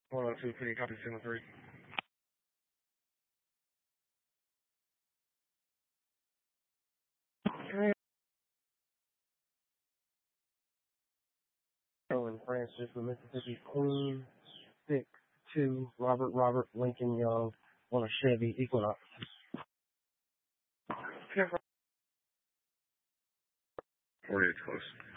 102, can you copy 7-3? Carolyn Francis, the Mississippi Queen, 6-2, Robert Lincoln Young on a Chevy Equinox. 48 close.